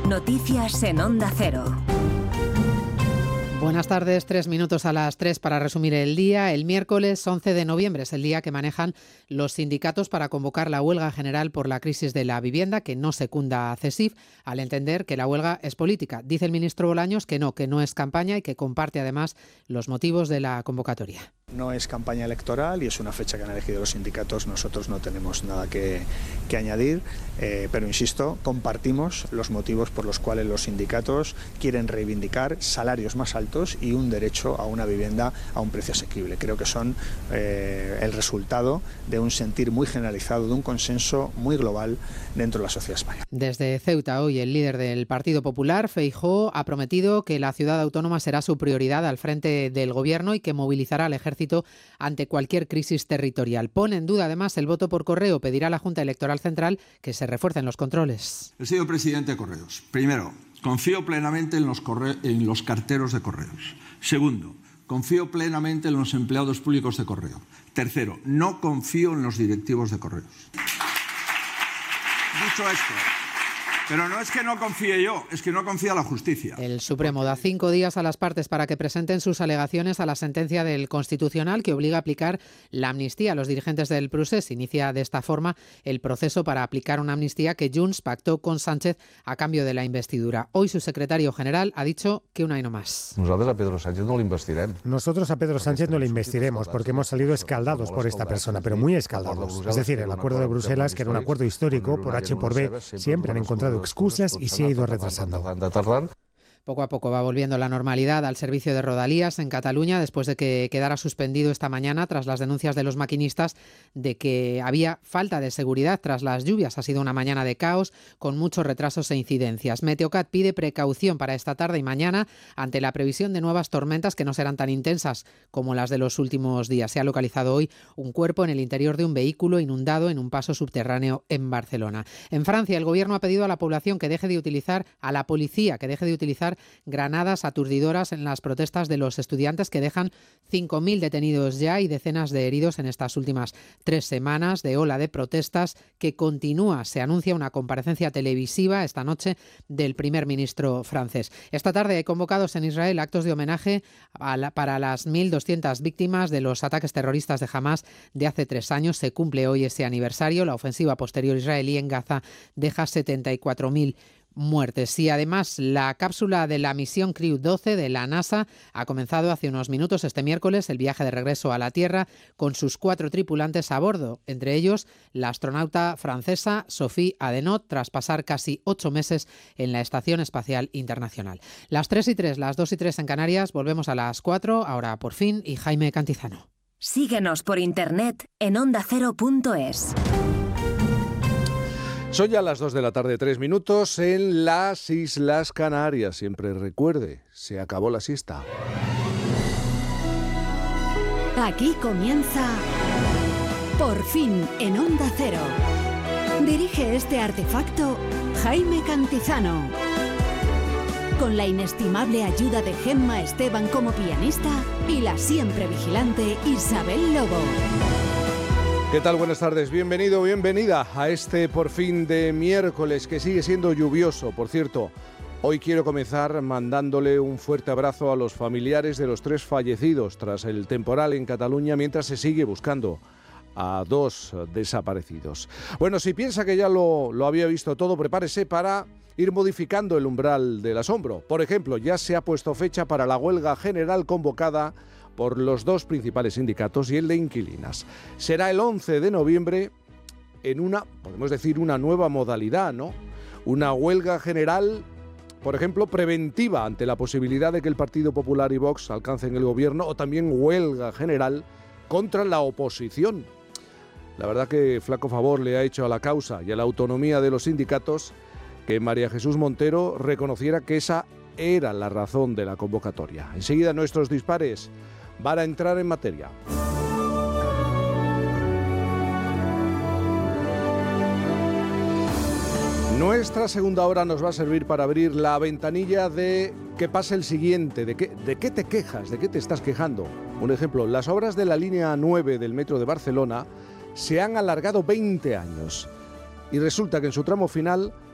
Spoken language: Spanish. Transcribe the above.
Noticias en Onda Cero. Buenas tardes, 3 minutos a las 3 para resumir el día. El miércoles 11 de noviembre es el día que manejan los sindicatos para convocar la huelga general por la crisis de la vivienda, que no secunda a CESIF, al entender que la huelga es política. Dice el ministro Bolaños que no es campaña y que comparte además los motivos de la convocatoria. No es campaña electoral y es una fecha que han elegido los sindicatos. Nosotros no tenemos nada que añadir, pero insisto, compartimos los motivos por los cuales los sindicatos quieren reivindicar salarios más altos y un derecho a una vivienda a un precio asequible. Creo que son el resultado de un sentir muy generalizado, de un consenso muy global dentro de la sociedad española. Desde Ceuta, hoy el líder del Partido Popular, Feijóo, ha prometido que la ciudad autónoma será su prioridad al frente del gobierno y que movilizará al ejército ante cualquier crisis territorial. Pone en duda además el voto por correo. Pedirá a la Junta Electoral Central que se refuercen los controles. El señor presidente de Correos. Primero, confío plenamente en los carteros de correos. Segundo, confío plenamente en los empleados públicos de correo. Tercero, no confío en los directivos de correos. Dicho esto, pero no es que no confíe yo, es que no confía la justicia. El Supremo da 5 días a las partes para que presenten sus alegaciones a la sentencia del Constitucional que obliga a aplicar la amnistía a los dirigentes del Procés. Inicia de esta forma el proceso para aplicar una amnistía que Junts pactó con Sánchez a cambio de la investidura. Hoy su secretario general ha dicho que un año más. Nosotros a Pedro Sánchez no le investiremos porque hemos salido escaldados por esta persona, pero muy escaldados. Es decir, el acuerdo de Bruselas, que era un acuerdo histórico, por H por B, siempre han encontrado excusas y se ha ido retrasando. Poco a poco va volviendo la normalidad al servicio de Rodalías en Cataluña después de que quedara suspendido esta mañana tras las denuncias de los maquinistas de que había falta de seguridad tras las lluvias. Ha sido una mañana de caos con muchos retrasos e incidencias. Meteocat pide precaución para esta tarde y mañana ante la previsión de nuevas tormentas que no serán tan intensas como las de los últimos días. Se ha localizado hoy un cuerpo en el interior de un vehículo inundado en un paso subterráneo en Barcelona. En Francia, el gobierno ha pedido a la población que deje de utilizar, a la policía que deje de utilizar granadas aturdidoras en las protestas de los estudiantes que dejan 5.000 detenidos ya y decenas de heridos en estas últimas 3 semanas de ola de protestas que continúa. Se anuncia una comparecencia televisiva esta noche del primer ministro francés. Esta tarde hay convocados en Israel actos de homenaje para las 1.200 víctimas de los ataques terroristas de Hamás de hace 3 años. Se cumple hoy ese aniversario. La ofensiva posterior israelí en Gaza deja 74.000 muertes. Y además la cápsula de la misión Crew 12 de la NASA ha comenzado hace unos minutos este miércoles el viaje de regreso a la Tierra con sus 4 tripulantes a bordo, entre ellos la astronauta francesa Sophie Adenot, tras pasar casi 8 meses en la Estación Espacial Internacional. Las 3:03, las 2:03 en Canarias, volvemos a las 4, ahora por fin, y Jaime Cantizano. Síguenos por internet en ondacero.es. Son ya las 2 de la tarde, 3 minutos en las Islas Canarias. Siempre recuerde, se acabó la siesta. Aquí comienza Por fin en Onda Cero. Dirige este artefacto Jaime Cantizano. Con la inestimable ayuda de Gemma Esteban como pianista y la siempre vigilante Isabel Lobo. ¿Qué tal? Buenas tardes. Bienvenido, bienvenida a este Por fin de miércoles que sigue siendo lluvioso. Por cierto, hoy quiero comenzar mandándole un fuerte abrazo a los familiares de los 3 fallecidos tras el temporal en Cataluña mientras se sigue buscando a 2 desaparecidos. Bueno, si piensa que ya lo había visto todo, prepárese para ir modificando el umbral del asombro. Por ejemplo, ya se ha puesto fecha para la huelga general convocada por los 2 principales sindicatos y el de inquilinas. Será el 11 de noviembre en podemos decir, una nueva modalidad, ¿no? Una huelga general, por ejemplo, preventiva ante la posibilidad de que el Partido Popular y Vox alcancen el gobierno, o también huelga general contra la oposición. La verdad que flaco favor le ha hecho a la causa y a la autonomía de los sindicatos que María Jesús Montero reconociera que esa era la razón de la convocatoria. Enseguida nuestros dispares van a entrar en materia. Nuestra segunda hora nos va a servir para abrir la ventanilla de que pase el siguiente. ¿De qué te quejas? ¿De qué te estás quejando? Un ejemplo, las obras de la línea 9 del metro de Barcelona se han alargado 20 años y resulta que en su tramo final